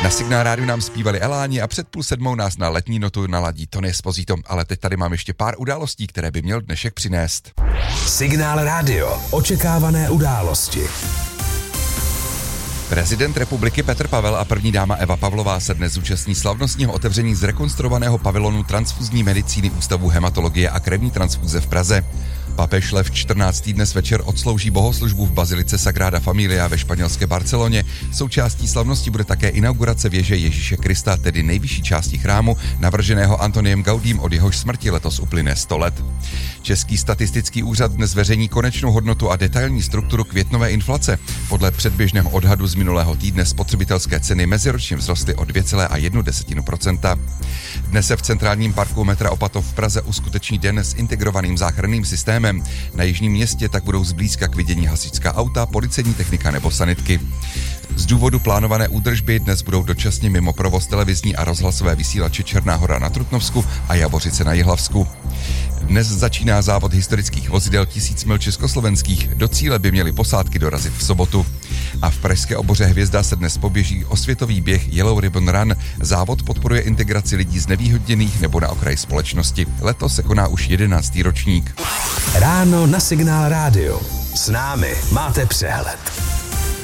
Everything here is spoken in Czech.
Na Signál rádiu nám zpívali Eláni a před 6:30 nás na letní notu naladí Tony Esposito, ale teď tady mám ještě pár událostí, které by měl dnešek přinést. Signál rádio. Očekávané události. Prezident republiky Petr Pavel a první dáma Eva Pavlová se dnes zúčastní slavnostního otevření zrekonstruovaného pavilonu transfuzní medicíny Ústavu hematologie a krevní transfuze v Praze. Papež Lev 14. dnes večer odslouží bohoslužbu v bazilice Sagrada Familia ve španělské Barceloně. Součástí slavnosti bude také inaugurace věže Ježíše Krista, tedy nejvyšší části chrámu, navrženého Antoniem Gaudím, od jehož smrti letos uplyne 100 let. Český statistický úřad dnes zveřejní konečnou hodnotu a detailní strukturu květnové inflace. Podle předběžného odhadu z minulého týdne spotřebitelské ceny meziročně vzrostly o 2,1%. Dnes se v centrálním parku metra Opatov v Praze uskuteční den s integrovaným záchranným systémem. Na jižním městě tak budou zblízka k vidění hasičská auta, policejní technika nebo sanitky. Z důvodu plánované údržby dnes budou dočasně mimo provoz televizní a rozhlasové vysílače Černá Hora na Trutnovsku a Jabořice na Jihlavsku. Dnes začíná závod historických vozidel 1000 mil československých. Do cíle by měly posádky dorazit v sobotu. A v pražské oboře Hvězda se dnes poběží osvětový běh Yellow Ribbon Run. Závod podporuje integraci lidí znevýhodněných nebo na okraji společnosti. Letos se koná už 11. ročník. Ráno na Signál rádio. S námi máte přehled.